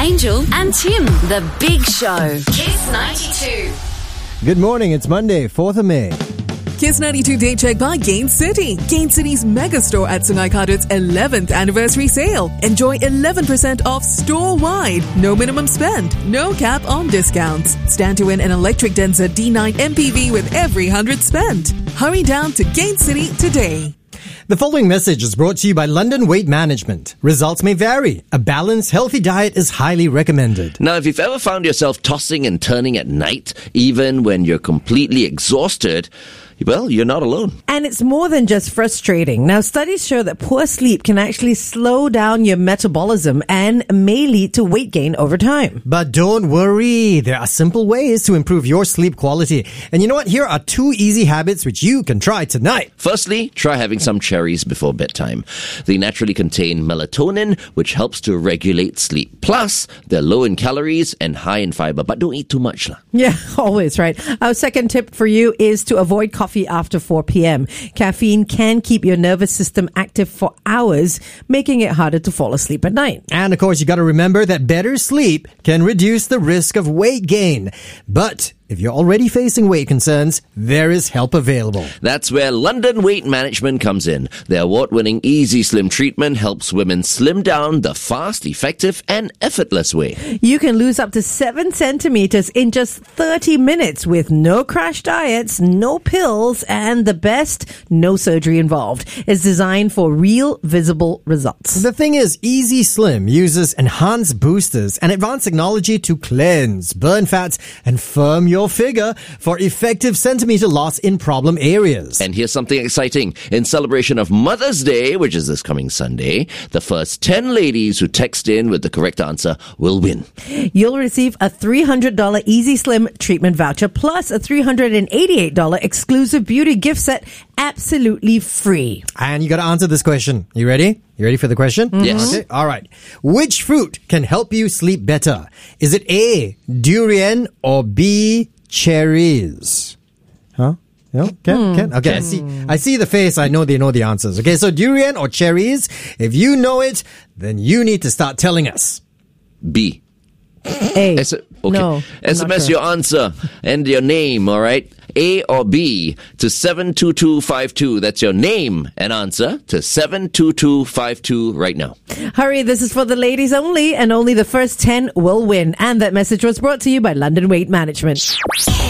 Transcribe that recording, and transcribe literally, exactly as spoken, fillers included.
Angel and Tim, the big show. Kiss ninety-two. Good morning. It's Monday, fourth of May. Kiss ninety-two Day Check by Gain City. Gain City's mega store at Sungai Kadut's eleventh anniversary sale. Enjoy eleven percent off store-wide. No minimum spend. No cap on discounts. Stand to win an electric Denza D nine M P V with every one hundred spent. Hurry down to Gain City today. The following message is brought to you by London Weight Management. Results may vary. A balanced, healthy diet is highly recommended. Now, if you've ever found yourself tossing and turning at night, even when you're completely exhausted, well, you're not alone. And it's more than just frustrating. Now, studies show that poor sleep can actually slow down your metabolism and may lead to weight gain over time. But don't worry. There are simple ways to improve your sleep quality. And you know what? Here are two easy habits which you can try tonight. Firstly, try having some cherries before bedtime. They naturally contain melatonin, which helps to regulate sleep. Plus, they're low in calories and high in fiber, but don't eat too much. lah. Yeah, always, right? Our second tip for you is to avoid coffee after four p.m. Caffeine can keep your nervous system active for hours, making it harder to fall asleep at night. And of course, you got to remember that better sleep can reduce the risk of weight gain. But if you're already facing weight concerns, there is help available. That's where London Weight Management comes in. Their award-winning Easy Slim treatment helps women slim down the fast, effective, and effortless way. You can lose up to seven centimeters in just thirty minutes with no crash diets, no pills, and the best, no surgery involved. It's designed for real, visible results. The thing is, Easy Slim uses enhanced boosters and advanced technology to cleanse, burn fats, and firm your figure for effective centimeter loss in problem areas. And here's something exciting. In celebration of Mother's Day, which is this coming Sunday, the first ten ladies who text in with the correct answer will win. You'll receive a three hundred dollars Easy Slim treatment voucher plus a three hundred eighty-eight dollars exclusive beauty gift set absolutely free. And you got to answer this question. You ready? You ready for the question? Mm-hmm. Yes. Okay. All right. Which fruit can help you sleep better? Is it A, durian, or B, cherries? Huh? No? Ken? Ken? Okay. I see. I see the face. I know they know the answers. Okay. So durian or cherries? If you know it, then you need to start telling us. B. A. S- okay. No. S M S sure. your answer and your name, all right? A or B to seven two two five two. That's your name and answer to seven two two five two right now. Hurry, this is for the ladies only, and only the first ten will win. And that message was brought to you by London Weight Management.